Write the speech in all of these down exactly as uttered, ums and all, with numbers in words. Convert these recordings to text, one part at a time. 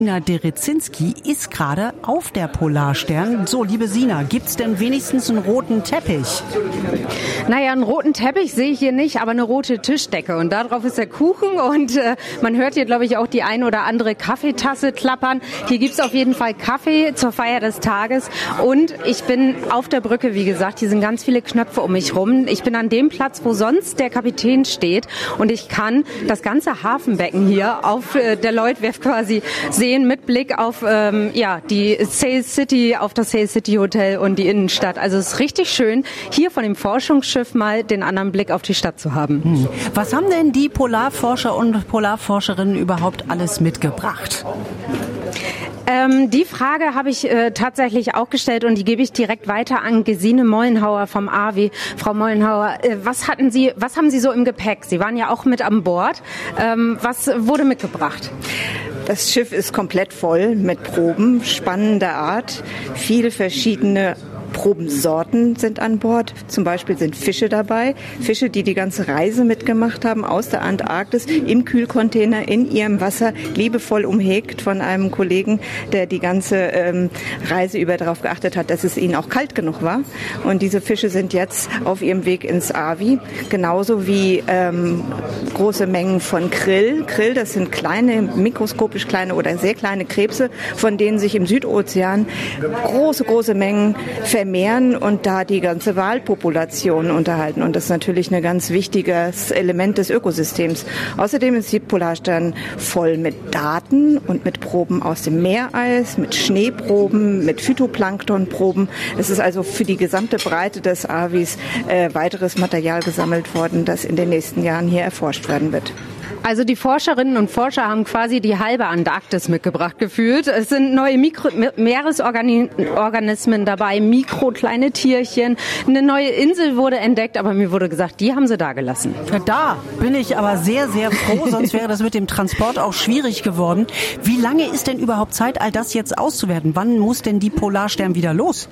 Sina Derezinski ist gerade auf der Polarstern. So, liebe Sina, gibt's denn wenigstens einen roten Teppich? Naja, einen roten Teppich sehe ich hier nicht, aber eine rote Tischdecke. Und darauf ist der Kuchen und äh, man hört hier, glaube ich, auch die ein oder andere Kaffeetasse klappern. Hier gibt's auf jeden Fall Kaffee zur Feier des Tages. Und ich bin auf der Brücke, wie gesagt. Hier sind ganz viele Knöpfe um mich rum. Ich bin an dem Platz, wo sonst der Kapitän steht. Und ich kann das ganze Hafenbecken hier auf äh, der Lloydwerft quasi sehen, mit Blick auf ähm, ja die Sail City, auf das Sail City Hotel und die Innenstadt. Also es ist richtig schön, hier von dem Forschungsschiff mal den anderen Blick auf die Stadt zu haben. Hm. Was haben denn die Polarforscher und Polarforscherinnen überhaupt alles mitgebracht? Ähm, die Frage habe ich äh, tatsächlich auch gestellt und die gebe ich direkt weiter an Gesine Mollenhauer vom A W I. Frau Mollenhauer, äh, was hatten Sie, was haben Sie so im Gepäck? Sie waren ja auch mit an Bord. Ähm, was wurde mitgebracht? Das Schiff ist komplett voll mit Proben spannender Art, viele verschiedene Probensorten sind an Bord. Zum Beispiel sind Fische dabei. Fische, die die ganze Reise mitgemacht haben aus der Antarktis im Kühlcontainer in ihrem Wasser, liebevoll umhegt von einem Kollegen, der die ganze ähm, Reise über darauf geachtet hat, dass es ihnen auch kalt genug war. Und diese Fische sind jetzt auf ihrem Weg ins A W I. Genauso wie ähm, große Mengen von Krill. Krill, das sind kleine, mikroskopisch kleine oder sehr kleine Krebse, von denen sich im Südozean große, große Mengen vermehren und da die ganze Walpopulation unterhalten. Und das ist natürlich ein ganz wichtiges Element des Ökosystems. Außerdem ist die Polarstern voll mit Daten und mit Proben aus dem Meereis, mit Schneeproben, mit Phytoplanktonproben. Es ist also für die gesamte Breite des A W Is äh, weiteres Material gesammelt worden, das in den nächsten Jahren hier erforscht werden wird. Also die Forscherinnen und Forscher haben quasi die halbe Antarktis mitgebracht gefühlt. Es sind neue Mikro- Meeresorganismen dabei, mikro kleine Tierchen. Eine neue Insel wurde entdeckt, aber mir wurde gesagt, die haben sie da gelassen. Da bin ich aber sehr, sehr froh, sonst wäre das mit dem Transport auch schwierig geworden. Wie lange ist denn überhaupt Zeit, all das jetzt auszuwerten? Wann muss denn die Polarstern wieder los?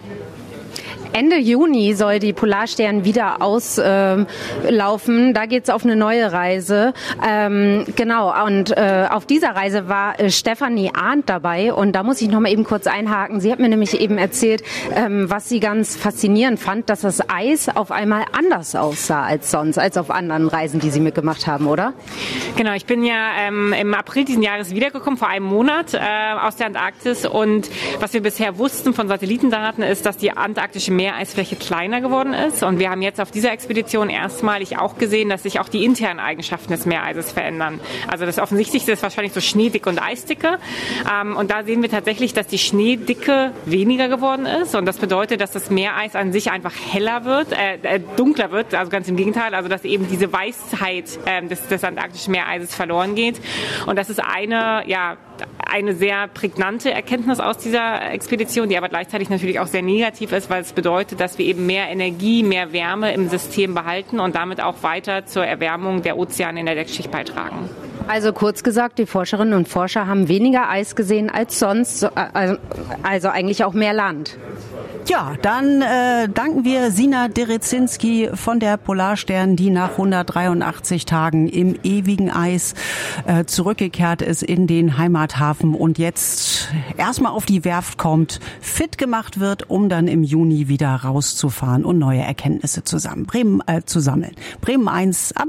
Ende Juni soll die Polarstern wieder auslaufen. Ähm, da geht's auf eine neue Reise. Ähm, genau, und äh, auf dieser Reise war äh, Stefanie Arndt dabei. Und da muss ich noch mal eben kurz einhaken. Sie hat mir nämlich eben erzählt, ähm, was sie ganz faszinierend fand, dass das Eis auf einmal anders aussah als sonst, als auf anderen Reisen, die Sie mitgemacht haben, oder? Genau, ich bin ja ähm, im April diesen Jahres wiedergekommen, vor einem Monat äh, aus der Antarktis. Und was wir bisher wussten von Satellitendaten ist, dass die antarktische Meereisfläche kleiner geworden ist. Und wir haben jetzt auf dieser Expedition erstmalig auch gesehen, dass sich auch die internen Eigenschaften des Meereises verändern. Also das Offensichtlichste ist wahrscheinlich so Schneedicke und Eisdicke. Ähm, und da sehen wir tatsächlich, dass die Schneedicke weniger geworden ist. Und das bedeutet, dass das Meereis an sich einfach heller wird, äh, äh, dunkler wird. Also ganz im Gegenteil. Also dass eben diese Weißheit äh, des, des antarktischen Meereises verloren geht. Und das ist eine, ja, eine sehr prägnante Erkenntnis aus dieser Expedition, die aber gleichzeitig natürlich auch sehr negativ ist, weil es bedeutet, dass wir eben mehr Energie, mehr Wärme im System behalten und damit auch weiter zur Erwärmung der Ozeane in der Deckschicht beitragen. Also kurz gesagt, die Forscherinnen und Forscher haben weniger Eis gesehen als sonst, also eigentlich auch mehr Land. Ja, dann äh, danken wir Sina Derezinski von der Polarstern, die nach hundertdreiundachtzig Tagen im ewigen Eis äh, zurückgekehrt ist in den Heimathafen und jetzt erstmal auf die Werft kommt, fit gemacht wird, um dann im Juni wieder rauszufahren und neue Erkenntnisse zusammen Bremen äh, zu sammeln. Bremen eins ab